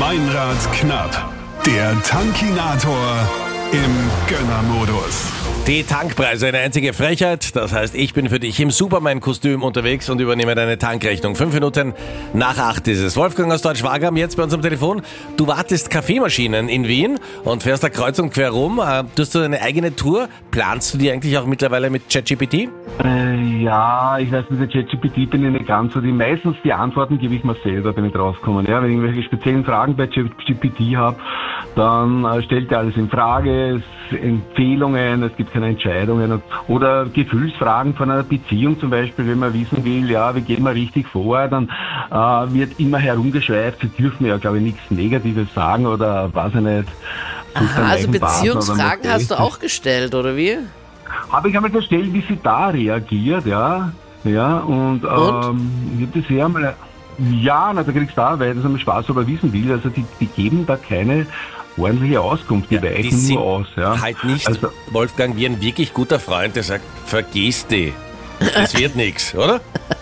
Meinrad knapp. Der Tankinator im Gönnermodus. Die Tankpreise, eine einzige Frechheit. Das heißt, ich bin für dich im Superman-Kostüm unterwegs und übernehme deine Tankrechnung. 5 Minuten nach 8 ist es. Wolfgang aus Deutsch-Wagam jetzt bei uns am Telefon. Du wartest Kaffeemaschinen in Wien und fährst da kreuz und quer rum. Du hast so eine eigene Tour. Planst du die eigentlich auch mittlerweile mit ChatGPT? Ja, ich weiß, mit der ChatGPT bin ich nicht ganz so. Meistens die Antworten gebe ich mir selber, bin ich draufgekommen. Ja, wenn ich irgendwelche speziellen Fragen bei ChatGPT habe, dann stellt er alles in Frage, es Empfehlungen, es gibt keine Entscheidungen oder Gefühlsfragen von einer Beziehung zum Beispiel, wenn man wissen will, ja, wie geht man richtig vor, dann wird immer herumgeschweift, sie dürfen ja, glaube ich, nichts Negatives sagen oder weiß ich nicht. Aha, also Beziehungsfragen hast du auch gestellt, oder wie? Habe ich einmal gestellt, wie sie da reagiert, ja, und? Ich habe das ja einmal, ja, na, da kriegst du auch, weil das einmal Spaß aber wissen will, also die geben da keine ordentliche Auskunft, die weichen nur aus. Ja. Halt nicht, also, Wolfgang, wie ein wirklich guter Freund, der sagt, vergiss die, es wird nichts, oder?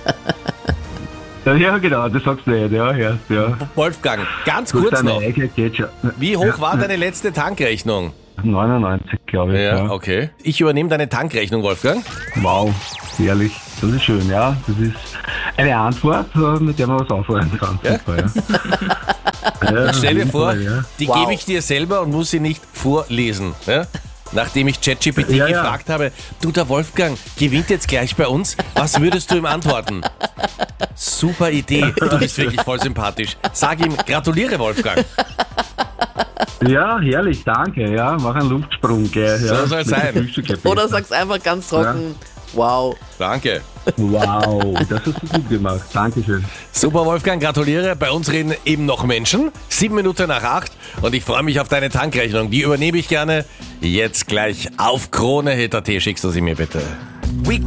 Ja, genau, das sagst du nicht, ja. Wolfgang, ganz kurz noch, wie hoch war deine letzte Tankrechnung? 99, glaube ich. Ja, okay. Ich übernehme deine Tankrechnung, Wolfgang. Wow, ehrlich, das ist schön, ja. Das ist eine Antwort, mit der man was aufräumen kann. Ja? Super, ja. Ja, stell dir vor, ja. Die gebe ich dir selber und muss sie nicht vorlesen. Ja? Nachdem ich ChatGPT gefragt habe, du, der Wolfgang gewinnt jetzt gleich bei uns, was würdest du ihm antworten? Super Idee, du bist wirklich voll sympathisch. Sag ihm, gratuliere Wolfgang. Ja, herrlich, danke, ja, mach einen Luftsprung, gell. So ja, soll es sein. Oder sag's einfach ganz trocken, wow. Danke. Wow, das hast du gut gemacht, Dankeschön. Super, Wolfgang, gratuliere. Bei uns reden eben noch Menschen. 7 Minuten nach 8 und ich freue mich auf deine Tankrechnung. Die übernehme ich gerne. Jetzt gleich auf Krone Hit.at schickst du sie mir bitte.